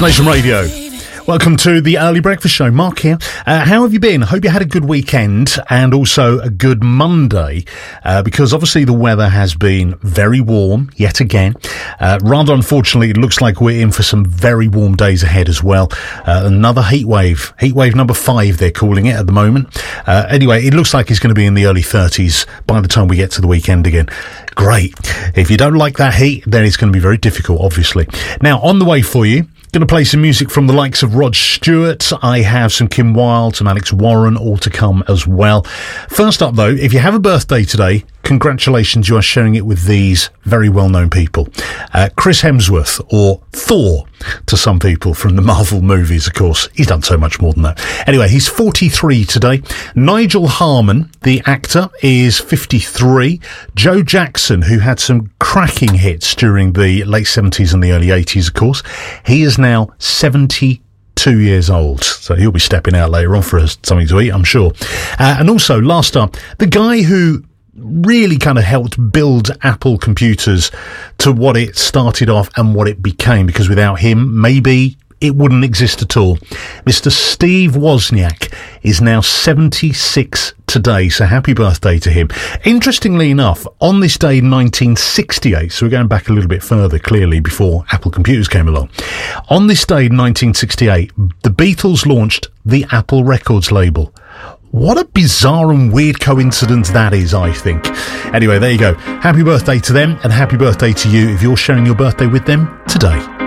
Nation Radio. Welcome to the Early Breakfast Show. Mark here. How have you been? Hope you had a good weekend and also a good Monday, because obviously the weather has been very warm yet again. Rather unfortunately, it looks like we're in for some very warm days ahead as well. Another heat wave number 5, they're calling it at the moment. Anyway, it looks like it's going to be in the early 30s by the time we get to the weekend again. Great. If you don't like that heat, then it's going to be very difficult, obviously. Now, on the way for you, going to play some music from the likes of Rod Stewart. I have some Kim Wilde, some Alex Warren, all to come as well. First up, though, if you have a birthday today, congratulations, you are sharing it with these very well-known people. Chris Hemsworth, or Thor to some people from the Marvel movies, of course. He's done so much more than that. Anyway, he's 43 today. Nigel Harman, the actor, is 53. Joe Jackson, who had some cracking hits during the late 70s and the early 80s, of course, he is now 72 years old, so he'll be stepping out later on for something to eat, I'm sure. And also, last up, the guy who really kind of helped build Apple computers to what it started off and what it became, because without him, maybe it wouldn't exist at all. Mr. Steve Wozniak is now 76 today, so happy birthday to him. Interestingly enough, on this day in 1968, so we're going back a little bit further, clearly, before Apple computers came along. On this day in 1968, the Beatles launched the Apple Records label. What a bizarre and weird coincidence that is, I think. Anyway, there you go. Happy birthday to them, and happy birthday to you if you're sharing your birthday with them today.